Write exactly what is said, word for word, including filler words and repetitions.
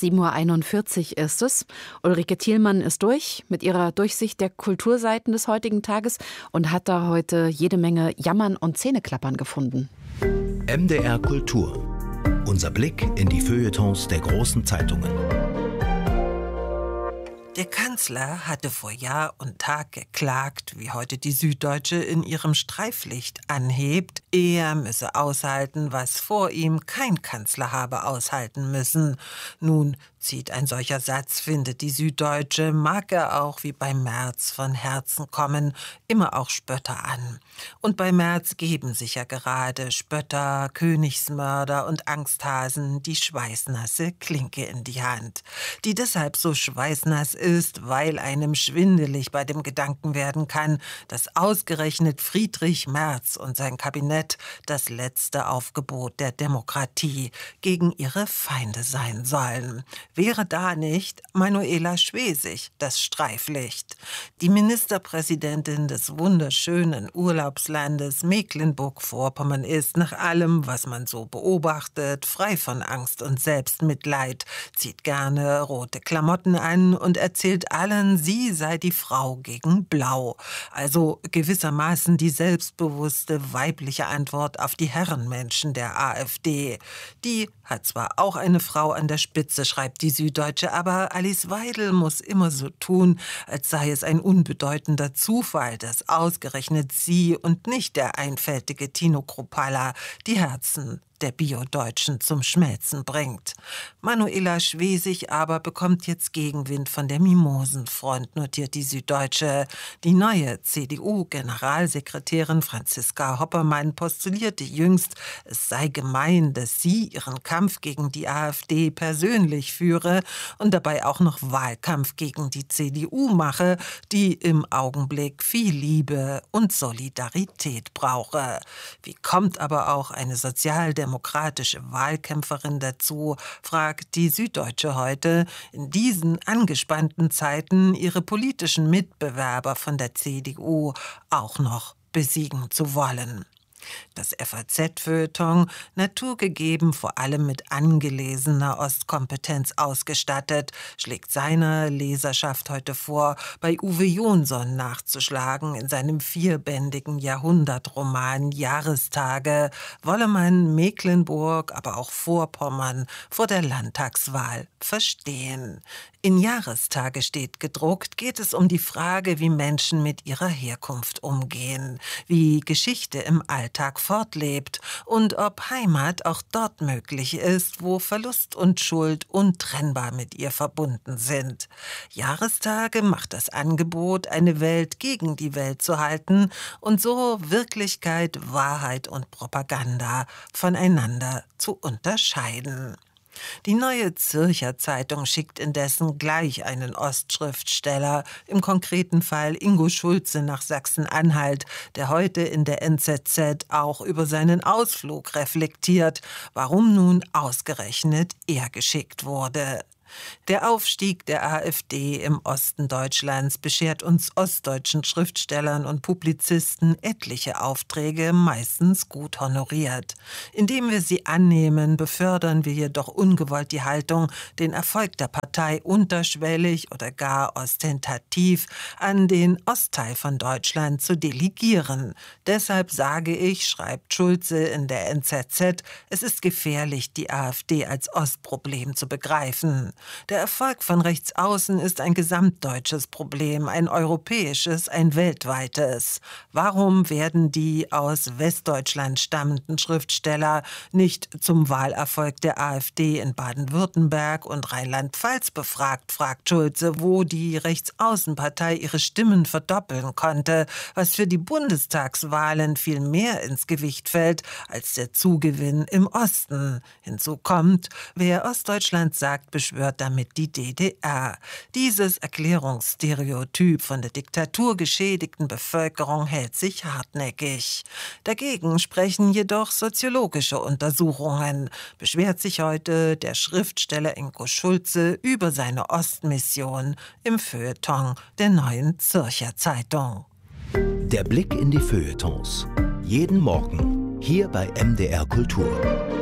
sieben Uhr einundvierzig ist es. Ulrike Thielmann ist durch mit ihrer Durchsicht der Kulturseiten des heutigen Tages und hat da heute jede Menge Jammern und Zähneklappern gefunden. M D R Kultur. Unser Blick in die Feuilletons der großen Zeitungen. Der Kanzler hatte vor Jahr und Tag geklagt, wie heute die Süddeutsche in ihrem Streiflicht anhebt, er müsse aushalten, was vor ihm kein Kanzler habe aushalten müssen. Nun zieht ein solcher Satz, findet die Süddeutsche, mag er auch wie bei Merz von Herzen kommen, immer auch Spötter an. Und bei Merz geben sich ja gerade Spötter, Königsmörder und Angsthasen die schweißnasse Klinke in die Hand, die deshalb so schweißnass ist, weil einem schwindelig bei dem Gedanken werden kann, dass ausgerechnet Friedrich Merz und sein Kabinett das letzte Aufgebot der Demokratie gegen ihre Feinde sein sollen. Wäre da nicht Manuela Schwesig das Streiflicht? Die Ministerpräsidentin des wunderschönen Urlaubslandes Mecklenburg-Vorpommern ist nach allem, was man so beobachtet, frei von Angst und Selbstmitleid, zieht gerne rote Klamotten an und erzählt allen, sie sei die Frau gegen Blau. Also gewissermaßen die selbstbewusste weibliche Antwort auf die Herrenmenschen der AfD. Die hat zwar auch eine Frau an der Spitze, schreibt die Süddeutsche, aber Alice Weidel muss immer so tun, als sei es ein unbedeutender Zufall, dass ausgerechnet sie und nicht der einfältige Tino Kruppalla die Herzen der Bio-Deutschen zum Schmelzen bringt. Manuela Schwesig aber bekommt jetzt Gegenwind von der Mimosenfront, notiert die Süddeutsche. Die neue C D U-Generalsekretärin Franziska Hoppermann postulierte jüngst, es sei gemein, dass sie ihren Kampf gegen die AfD persönlich führe und dabei auch noch Wahlkampf gegen die C D U mache, die im Augenblick viel Liebe und Solidarität brauche. Wie kommt aber auch eine Sozialdemokratische demokratische Wahlkämpferin dazu, fragt die Süddeutsche heute, in diesen angespannten Zeiten ihre politischen Mitbewerber von der C D U auch noch besiegen zu wollen. Das F A Z-Feuilleton, naturgegeben vor allem mit angelesener Ostkompetenz ausgestattet, schlägt seiner Leserschaft heute vor, bei Uwe Jonsson nachzuschlagen. In seinem vierbändigen Jahrhundertroman Jahrestage wolle man Mecklenburg, aber auch Vorpommern vor der Landtagswahl verstehen. In Jahrestage steht gedruckt, geht es um die Frage, wie Menschen mit ihrer Herkunft umgehen, wie Geschichte im Alltag fortlebt und ob Heimat auch dort möglich ist, wo Verlust und Schuld untrennbar mit ihr verbunden sind. Jahrestage macht das Angebot, eine Welt gegen die Welt zu halten und so Wirklichkeit, Wahrheit und Propaganda voneinander zu unterscheiden. Die Neue Zürcher Zeitung schickt indessen gleich einen Ostschriftsteller, im konkreten Fall Ingo Schulze nach Sachsen-Anhalt, der heute in der N Z Z auch über seinen Ausflug reflektiert, warum nun ausgerechnet er geschickt wurde. Der Aufstieg der AfD im Osten Deutschlands beschert uns ostdeutschen Schriftstellern und Publizisten etliche Aufträge, meistens gut honoriert. Indem wir sie annehmen, befördern wir jedoch ungewollt die Haltung, den Erfolg der Partei unterschwellig oder gar ostentativ an den Ostteil von Deutschland zu delegieren. Deshalb sage ich, schreibt Schulze in der N Z Z, es ist gefährlich, die AfD als Ostproblem zu begreifen. Der Erfolg von rechts außen ist ein gesamtdeutsches Problem, ein europäisches, ein weltweites. Warum werden die aus Westdeutschland stammenden Schriftsteller nicht zum Wahlerfolg der AfD in Baden-Württemberg und Rheinland-Pfalz befragt, fragt Schulze, wo die Rechtsaußenpartei ihre Stimmen verdoppeln konnte, was für die Bundestagswahlen viel mehr ins Gewicht fällt als der Zugewinn im Osten. Hinzu kommt, wer Ostdeutschland sagt, beschwört damit die D D R. Dieses Erklärungsstereotyp von der Diktatur geschädigten Bevölkerung hält sich hartnäckig. Dagegen sprechen jedoch soziologische Untersuchungen. Beschwert sich heute der Schriftsteller Ingo Schulze über seine Ostmission im Feuilleton der Neuen Zürcher Zeitung. Der Blick in die Feuilletons. Jeden Morgen hier bei M D R Kultur.